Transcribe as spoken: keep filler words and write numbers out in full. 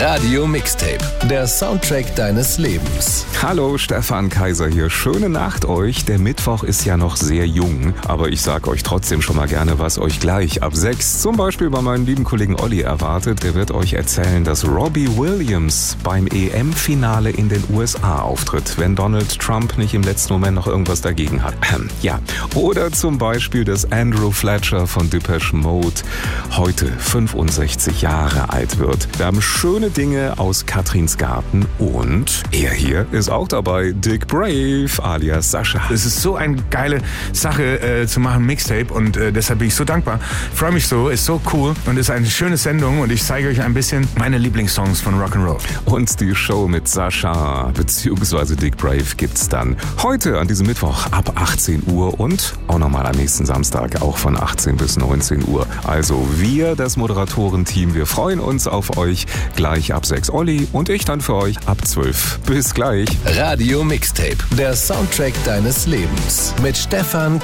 Radio Mixtape, der Soundtrack deines Lebens. Hallo, Stefan Kaiser hier. Schöne Nacht euch. Der Mittwoch ist ja noch sehr jung, aber ich sag euch trotzdem schon mal gerne, was euch gleich ab sechs zum Beispiel bei meinem lieben Kollegen Olli erwartet. Der wird euch erzählen, dass Robbie Williams beim E M-Finale in den U S A auftritt, wenn Donald Trump nicht im letzten Moment noch irgendwas dagegen hat. Ja. Oder zum Beispiel, dass Andrew Fletcher von Depeche Mode heute fünfundsechzig Jahre alt wird. Wir haben schöne Dinge aus Katrins Garten und er hier ist auch dabei, Dick Brave alias Sascha. Es ist so eine geile Sache äh, zu machen, Mixtape, und äh, deshalb bin ich so dankbar. Freue mich so, ist so cool und ist eine schöne Sendung und ich zeige euch ein bisschen meine Lieblingssongs von Rock'n'Roll. Und die Show mit Sascha bzw. Dick Brave gibt's dann heute an diesem Mittwoch ab achtzehn Uhr und auch nochmal am nächsten Samstag auch von achtzehn bis neunzehn Uhr. Also wir, das Moderatorenteam, wir freuen uns auf euch. Gleich ab sechs Olli und ich dann für euch ab zwölf. Bis gleich. Radio Mixtape, der Soundtrack deines Lebens mit Stefan